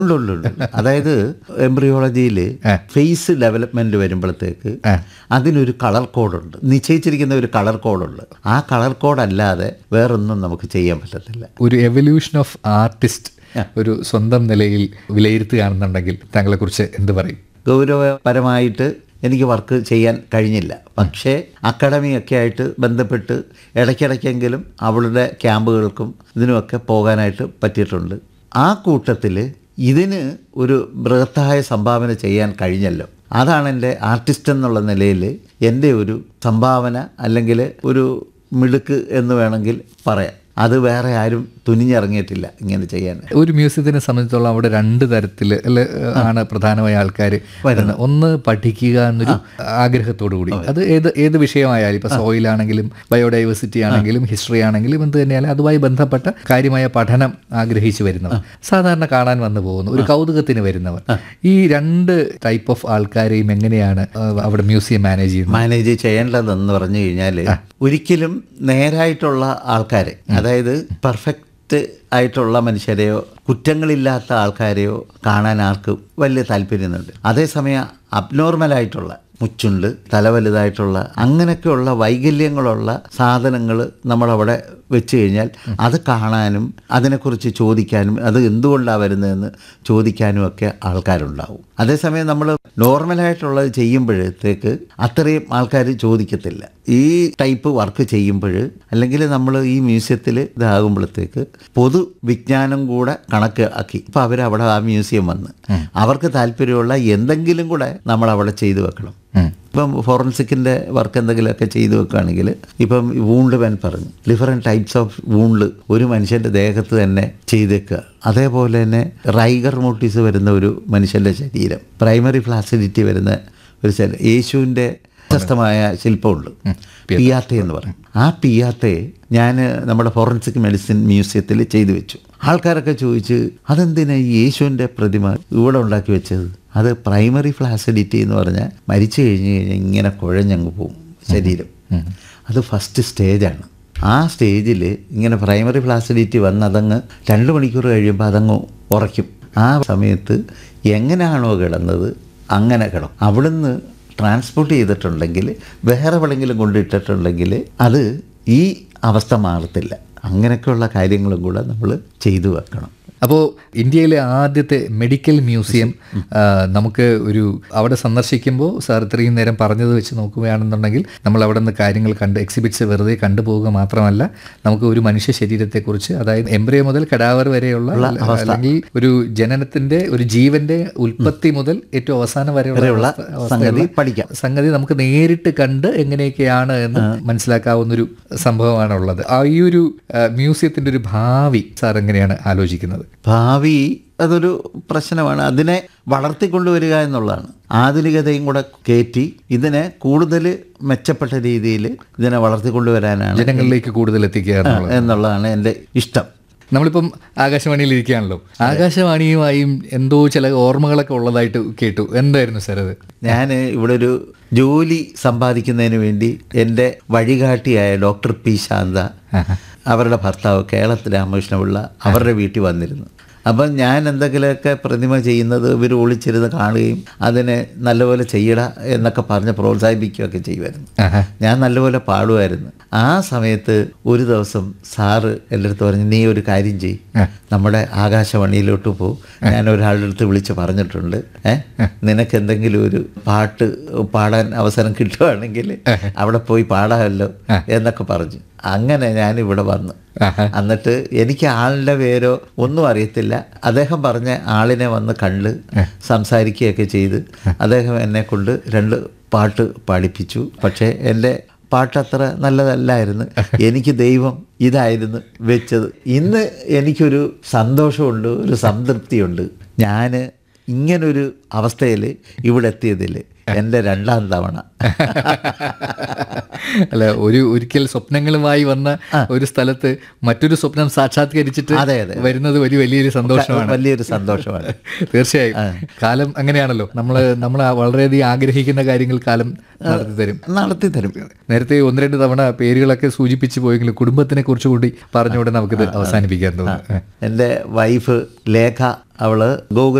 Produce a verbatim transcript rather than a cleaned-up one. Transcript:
ഉണ്ട് ഉണ്ട് ഉണ്ട്. അതായത് എംബ്രിയോളജിയിൽ ഫേസ് ഡെവലപ്മെന്റ് വരുമ്പോഴത്തേക്ക് അതിനൊരു കളർ കോഡുണ്ട്, നിശ്ചയിച്ചിരിക്കുന്ന ഒരു കളർ കോഡുണ്ട്. ആ കളർ കോഡ് അല്ലാതെ വേറൊന്നും നമുക്ക് ചെയ്യാൻ പറ്റത്തില്ല. ഒരു എവല്യൂഷൻ ഓഫ് ആർട്ടിസ്റ്റ് ഒരു സ്വന്തം നിലയിൽ വിലയിരുത്തുകയാണെന്നുണ്ടെങ്കിൽ താങ്കളെക്കുറിച്ച് എന്ത് പറയും? ഗൗരവപരമായിട്ട് എനിക്ക് വർക്ക് ചെയ്യാൻ കഴിഞ്ഞില്ല. പക്ഷേ അക്കാഡമിയൊക്കെ ആയിട്ട് ബന്ധപ്പെട്ട് ഇടയ്ക്കിടയ്ക്കെങ്കിലും അവളുടെ ക്യാമ്പുകൾക്കും ഇതിനുമൊക്കെ പോകാനായിട്ട് പറ്റിയിട്ടുണ്ട്. ആ കൂട്ടത്തിൽ ഇതിന് ഒരു ബൃഹത്തായ സംഭാവന ചെയ്യാൻ കഴിഞ്ഞല്ലോ. അതാണ് എൻ്റെ ആർട്ടിസ്റ്റ് എന്നുള്ള നിലയിൽ എൻ്റെ ഒരു സംഭാവന, അല്ലെങ്കിൽ ഒരു മിടുക്ക് എന്ന് വേണമെങ്കിൽ പറയാം. അത് വേറെ ആരും തുനിഞ്ഞിറങ്ങിയിട്ടില്ല ഇങ്ങനെ ചെയ്യാൻ. ഒരു മ്യൂസിയത്തിനെ സംബന്ധിച്ചോളം അവിടെ രണ്ട് തരത്തിൽ അല്ലെ ആണ് പ്രധാനമായ ആൾക്കാർ വരുന്നത്. ഒന്ന് പഠിക്കുക എന്നൊരു ആഗ്രഹത്തോടു കൂടി, അത് ഏത് ഏത് വിഷയമായാലും, ഇപ്പോൾ സോയിലാണെങ്കിലും ബയോഡൈവേഴ്സിറ്റി ആണെങ്കിലും ഹിസ്റ്ററി ആണെങ്കിലും എന്ത് തന്നെയാലും അതുമായി ബന്ധപ്പെട്ട കാര്യമായ പഠനം ആഗ്രഹിച്ചു വരുന്നവർ, സാധാരണ കാണാൻ വന്നു പോകുന്നു, ഒരു കൗതുകത്തിന് വരുന്നവർ. ഈ രണ്ട് ടൈപ്പ് ഓഫ് ആൾക്കാരെയും എങ്ങനെയാണ് അവിടെ മ്യൂസിയം മാനേജ് ചെയ്യുന്നത്? മാനേജ് ചെയ്യേണ്ടതെന്ന് പറഞ്ഞു കഴിഞ്ഞാൽ, ഒരിക്കലും നേരായിട്ടുള്ള ആൾക്കാരെ, അതായത് പെർഫെക്റ്റ് ആയിട്ടുള്ള മനുഷ്യരെയോ കുറ്റങ്ങളില്ലാത്ത ആൾക്കാരെയോ കാണാൻ ആർക്കും വലിയ താല്പര്യമുണ്ട്. അതേസമയം അബ്നോർമലായിട്ടുള്ള, മുച്ചുണ്ട്, തലവലുതായിട്ടുള്ള, അങ്ങനെയൊക്കെയുള്ള വൈകല്യങ്ങളുള്ള സാധനങ്ങൾ നമ്മളവിടെ വെച്ച് കഴിഞ്ഞാൽ അത് കാണാനും അതിനെക്കുറിച്ച് ചോദിക്കാനും അത് എന്തുകൊണ്ടാണ് വരുന്നതെന്ന് ചോദിക്കാനും ഒക്കെ ആൾക്കാരുണ്ടാവും. അതേസമയം നമ്മൾ നോർമലായിട്ടുള്ളത് ചെയ്യുമ്പോഴത്തേക്ക് അത്രയും ആൾക്കാർ ചോദിക്കത്തില്ല. ഈ ടൈപ്പ് വർക്ക് ചെയ്യുമ്പോൾ, അല്ലെങ്കിൽ നമ്മൾ ഈ മ്യൂസിയത്തിൽ ഇതാകുമ്പോഴത്തേക്ക് പൊതു വിജ്ഞാനം കൂടെ കണക്ക് ആക്കി ഇപ്പോൾ അവരവിടെ ആ മ്യൂസിയം വന്ന് അവർക്ക് താല്പര്യമുള്ള എന്തെങ്കിലും കൂടെ നമ്മൾ അവിടെ ചെയ്തു വെക്കണം. ഇപ്പം ഫോറൻസിക്കിൻ്റെ വർക്ക് എന്തെങ്കിലുമൊക്കെ ചെയ്തു വെക്കുകയാണെങ്കിൽ, ഇപ്പം വൂണ്ട് പെൻ പറഞ്ഞു ഡിഫറെൻറ്റ് ടൈപ്സ് ഓഫ് വൂണ്ട് ഒരു മനുഷ്യൻ്റെ ദേഹത്ത് തന്നെ ചെയ്തേക്കുക. അതേപോലെ തന്നെ റൈഗർ മോട്ടീസ് വരുന്ന ഒരു മനുഷ്യൻ്റെ ശരീരം, പ്രൈമറി ഫ്ലാസിഡിറ്റി വരുന്ന ഒരു ശരീരം, യേശുവിൻ്റെ പ്രശസ്തമായ ശില്പമുണ്ട് പിയാത്തെ എന്ന് പറയും. ആ പിയാത്തെ ഞാൻ നമ്മുടെ ഫോറൻസിക് മെഡിസിൻ മ്യൂസിയത്തിൽ ചെയ്തു വെച്ചു. ആൾക്കാരൊക്കെ ചോദിച്ച് അതെന്തിനാ ഈ യേശുവിൻ്റെ പ്രതിമ ഇവിടെ ഉണ്ടാക്കി വെച്ചത്? അത് പ്രൈമറി ഫ്ലാസിഡിറ്റി എന്ന് പറഞ്ഞാൽ മരിച്ചു കഴിഞ്ഞ് കഴിഞ്ഞാൽ ഇങ്ങനെ കുഴഞ്ഞങ്ങ് പോകും ശരീരം. അത് ഫസ്റ്റ് സ്റ്റേജാണ്. ആ സ്റ്റേജിൽ ഇങ്ങനെ പ്രൈമറി ഫ്ലാസിഡിറ്റി വന്ന് അതങ്ങ് രണ്ട് മണിക്കൂർ കഴിയുമ്പോൾ അതങ്ങ് ഉറയ്ക്കും. ആ സമയത്ത് എങ്ങനെയാണോ കിടന്നത് അങ്ങനെ കിടക്കും. അവിടുന്ന് ട്രാൻസ്പോർട്ട് ചെയ്തിട്ടുണ്ടെങ്കിൽ, വേറെ എവിടെയെങ്കിലും കൊണ്ടിട്ടിട്ടുണ്ടെങ്കിൽ അത് ഈ അവസ്ഥ മാറത്തില്ല. അങ്ങനെയൊക്കെയുള്ള കാര്യങ്ങളും കൂടെ നമ്മൾ ചെയ്തു വെക്കണം. അപ്പോൾ ഇന്ത്യയിലെ ആദ്യത്തെ മെഡിക്കൽ മ്യൂസിയം നമുക്ക് ഒരു അവിടെ സന്ദർശിക്കുമ്പോൾ സാർ ഇത്രയും നേരം പറഞ്ഞത് വെച്ച് നോക്കുകയാണെന്നുണ്ടെങ്കിൽ നമ്മൾ അവിടെ നിന്ന് കാര്യങ്ങൾ കണ്ട് എക്സിബിറ്റ്സ് വെറുതെ കണ്ടുപോവുക മാത്രമല്ല, നമുക്ക് ഒരു മനുഷ്യ ശരീരത്തെക്കുറിച്ച്, അതായത് എംബ്രിയോ മുതൽ കടാവർ വരെയുള്ള, അല്ലെങ്കിൽ ഒരു ജനനത്തിൻ്റെ ഒരു ജീവന്റെ ഉൽപ്പത്തി മുതൽ ഏറ്റവും അവസാനം വരെയുള്ള സംഗതി പഠിക്കാം. സംഗതി നമുക്ക് നേരിട്ട് കണ്ട് എങ്ങനെയൊക്കെയാണ് എന്ന് മനസ്സിലാക്കാവുന്നൊരു സംഭവമാണുള്ളത്. ആ ഈ ഒരു മ്യൂസിയത്തിൻ്റെ ഒരു ഭാവി സാർ എങ്ങനെയാണ് ആലോചിക്കുന്നത്? ഭാവി അതൊരു പ്രശ്നമാണ്. അതിനെ വളർത്തിക്കൊണ്ടുവരിക എന്നുള്ളതാണ്. ആധുനികതയും കൂടെ കയറ്റി ഇതിനെ കൂടുതൽ മെച്ചപ്പെട്ട രീതിയിൽ ഇതിനെ വളർത്തിക്കൊണ്ടുവരാനാണ്, ജനങ്ങളിലേക്ക് കൂടുതൽ എത്തിക്കുക എന്നുള്ളതാണ് എൻ്റെ ഇഷ്ടം. നമ്മളിപ്പം ആകാശവാണിയിൽ ഇരിക്കുകയാണല്ലോ, ആകാശവാണിയുമായും എന്തോ ചില ഓർമ്മകളൊക്കെ ഉള്ളതായിട്ട് കേട്ടു. എന്തായിരുന്നു സാർ അത്? ഞാൻ ഇവിടെ ഒരു ജോലി സമ്പാദിക്കുന്നതിന് വേണ്ടി എൻ്റെ വഴികാട്ടിയായ ഡോക്ടർ പി ശാന്ത, അവരുടെ ഭർത്താവ് കേളത്ത് രാമകൃഷ്ണപിള്ള, അവരുടെ വീട്ടിൽ വന്നിരുന്നു. അപ്പം ഞാൻ എന്തെങ്കിലുമൊക്കെ പ്രതിമ ചെയ്യുന്നത് ഇവർ ഒളിച്ചിരുന്ന് കാണുകയും അതിനെ നല്ലപോലെ ചെയ്യട എന്നൊക്കെ പറഞ്ഞ് പ്രോത്സാഹിപ്പിക്കുകയൊക്കെ ചെയ്യുമായിരുന്നു. ഞാൻ നല്ലപോലെ പാടുമായിരുന്നു. ആ സമയത്ത് ഒരു ദിവസം സാറ് എൻ്റെ അടുത്ത് പറഞ്ഞു, നീ ഒരു കാര്യം ചെയ്, നമ്മുടെ ആകാശവാണിയിലോട്ട് പോ, ഞാൻ ഒരാളുടെ അടുത്ത് വിളിച്ച് പറഞ്ഞിട്ടുണ്ട്, ഏഹ് നിനക്ക് എന്തെങ്കിലും ഒരു പാട്ട് പാടാൻ അവസരം കിട്ടുകയാണെങ്കിൽ അവിടെ പോയി പാടാമല്ലോ എന്നൊക്കെ പറഞ്ഞു. അങ്ങനെ ഞാനിവിടെ വന്നു. എന്നിട്ട് എനിക്ക് ആളിൻ്റെ പേരോ ഒന്നും അറിയത്തില്ല. അദ്ദേഹം പറഞ്ഞ ആളിനെ വന്ന് കണ്ട് സംസാരിക്കുകയൊക്കെ ചെയ്ത് അദ്ദേഹം എന്നെ കൊണ്ട് രണ്ട് പാട്ട് പാടിപ്പിച്ചു. പക്ഷേ എൻ്റെ പാട്ടത്ര നല്ലതല്ലായിരുന്നു. എനിക്ക് ദൈവം ഇതായിരുന്നു വെച്ചത്. ഇന്ന് എനിക്കൊരു സന്തോഷമുണ്ട്, ഒരു സംതൃപ്തിയുണ്ട്. ഞാൻ ഇങ്ങനൊരു അവസ്ഥയിൽ ഇവിടെ എത്തിയതിൽ എൻ്റെ രണ്ടാം തവണ. അല്ല, ഒരു ഒരിക്കൽ സ്വപ്നങ്ങളുമായി വന്ന ഒരു സ്ഥലത്ത് മറ്റൊരു സ്വപ്നം സാക്ഷാത്കരിച്ചിട്ട് അതെ അതെ വരുന്നത് വലിയ വലിയൊരു സന്തോഷമാണ്, വലിയൊരു സന്തോഷമാണ്. തീർച്ചയായും കാലം അങ്ങനെയാണല്ലോ, നമ്മൾ നമ്മൾ വളരെയധികം ആഗ്രഹിക്കുന്ന കാര്യങ്ങൾ കാലം നടത്തി തരും നടത്തി തരും. നേരത്തെ ഒന്ന് രണ്ട് തവണ പേരുകളൊക്കെ സൂചിപ്പിച്ചു പോയെങ്കിലും കുടുംബത്തിനെ കുറിച്ച് കൂടി പറഞ്ഞുകൊണ്ട് നമുക്കിത് അവസാനിപ്പിക്കാൻ തോന്നുന്നു. എൻ്റെ വൈഫ് ലേഖ, അവള് ഗോകുൽ